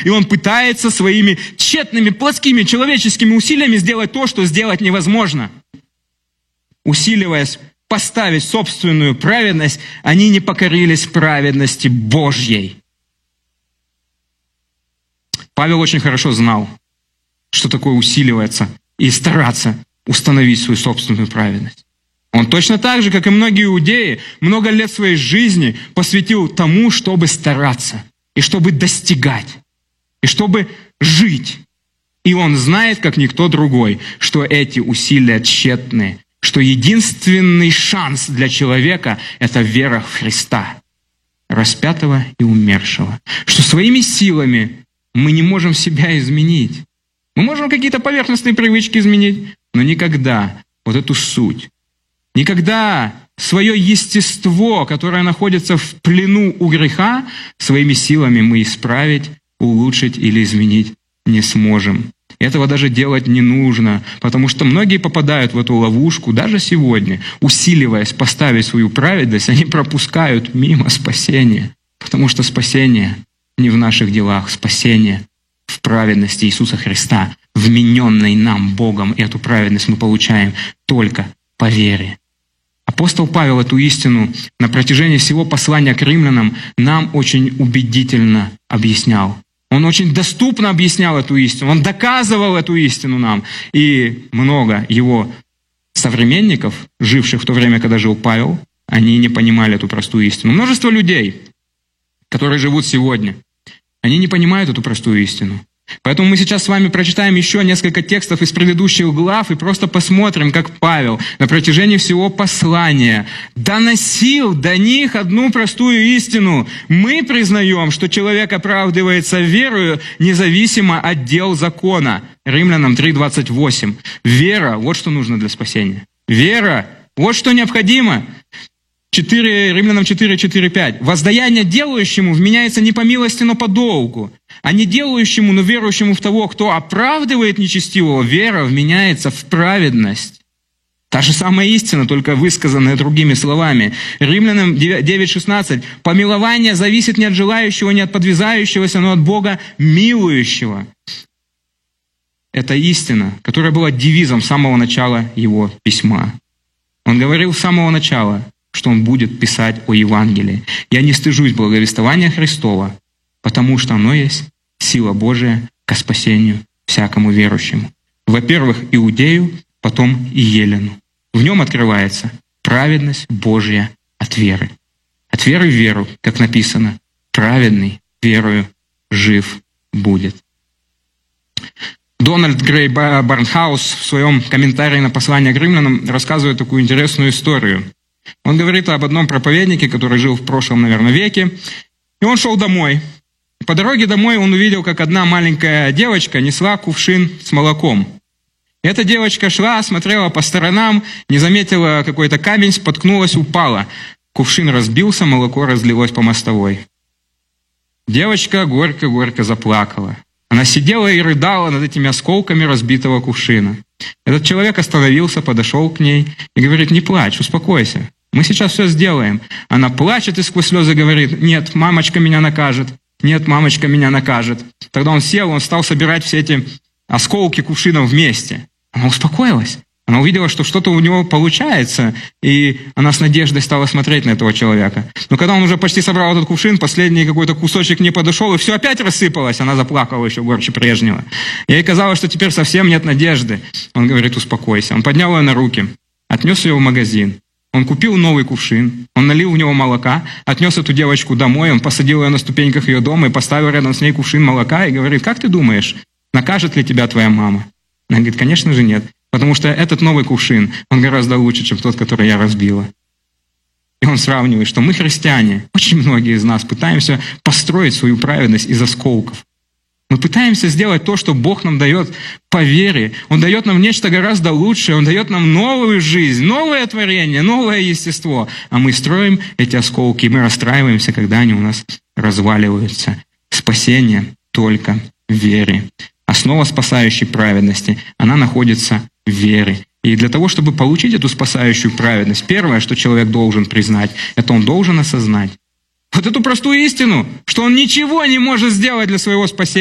и он пытается своими тщетными, плотскими, человеческими усилиями сделать то, что сделать невозможно. Усиливаясь поставить собственную праведность, они не покорились праведности Божьей. Павел очень хорошо знал, что такое усиливаться и стараться установить свою собственную праведность. Он точно так же, как и многие иудеи, много лет своей жизни посвятил тому, чтобы стараться, и чтобы достигать, и чтобы жить. И он знает, как никто другой, что эти усилия тщетные, что единственный шанс для человека – это вера в Христа, распятого и умершего. Что своими силами мы не можем себя изменить. Мы можем какие-то поверхностные привычки изменить, но никогда вот эту суть, никогда свое естество, которое находится в плену у греха, своими силами мы исправить, улучшить или изменить не сможем. Этого даже делать не нужно, потому что многие попадают в эту ловушку даже сегодня, усиливаясь поставить свою праведность, они пропускают мимо спасения, потому что спасение не в наших делах, спасение в праведности Иисуса Христа, вмененной нам Богом. И эту праведность мы получаем только по вере. Апостол Павел эту истину на протяжении всего послания к римлянам нам очень убедительно объяснял. Он очень доступно объяснял эту истину, он доказывал эту истину нам. И много его современников, живших в то время, когда жил Павел, они не понимали эту простую истину. Множество людей, которые живут сегодня, они не понимают эту простую истину. Поэтому мы сейчас с вами прочитаем еще несколько текстов из предыдущих глав и просто посмотрим, как Павел на протяжении всего послания доносил до них одну простую истину. Мы признаем, что человек оправдывается верою независимо от дел закона. Римлянам 3:28. Вера – вот что нужно для спасения. Вера – вот что необходимо. Римлянам 4:5. Воздаяние делающему вменяется не по милости, но по долгу. А не делающему, но верующему в того, кто оправдывает нечестивого, вера вменяется в праведность. Та же самая истина, только высказанная другими словами. Римлянам 9:16. Помилование зависит не от желающего, не от подвязающегося, но от Бога милующего. Это истина, которая была девизом с самого начала его письма. Он говорил с самого начала, что он будет писать о Евангелии. «Я не стыжусь благовествования Христова, потому что оно есть сила Божия ко спасению всякому верующему». Во-первых, иудею, потом и елену. В нем открывается праведность Божья от веры. От веры в веру, как написано, праведный верою жив будет. Дональд Грей Барнхаус в своем комментарии на послание к римлянам рассказывает такую интересную историю. Он говорит об одном проповеднике, который жил в прошлом, наверное, веке. И он шел домой. По дороге домой он увидел, как одна маленькая девочка несла кувшин с молоком. И эта девочка шла, смотрела по сторонам, не заметила какой-то камень, споткнулась, упала. Кувшин разбился, молоко разлилось по мостовой. Девочка горько-горько заплакала. Она сидела и рыдала над этими осколками разбитого кувшина. Этот человек остановился, подошел к ней и говорит: «Не плачь, успокойся, мы сейчас все сделаем». Она плачет и сквозь слезы говорит: «Нет, мамочка меня накажет, нет, мамочка меня накажет». Тогда он сел, он стал собирать все эти осколки кувшина вместе. Она успокоилась. Она увидела, что что-то у него получается, и она с надеждой стала смотреть на этого человека. Но когда он уже почти собрал этот кувшин, последний какой-то кусочек не подошел, и все опять рассыпалось, она заплакала еще горче прежнего. Ей казалось, что теперь совсем нет надежды. Он говорит: «Успокойся». Он поднял ее на руки, отнес ее в магазин. Он купил новый кувшин, он налил в него молока, отнес эту девочку домой, он посадил ее на ступеньках ее дома и поставил рядом с ней кувшин молока и говорит: «Как ты думаешь, накажет ли тебя твоя мама?» Она говорит: «Конечно же нет. Потому что этот новый кувшин, он гораздо лучше, чем тот, который я разбила». И он сравнивает, что мы, христиане, очень многие из нас пытаемся построить свою праведность из осколков. Мы пытаемся сделать то, что Бог нам дает по вере. Он дает нам нечто гораздо лучшее. Он дает нам новую жизнь, новое творение, новое естество. А мы строим эти осколки, и мы расстраиваемся, когда они у нас разваливаются. Спасение только в вере. Основа спасающей праведности, она находится в вере. И для того, чтобы получить эту спасающую праведность, первое, что человек должен признать, это он должен осознать вот эту простую истину, что он ничего не может сделать для своего спасения.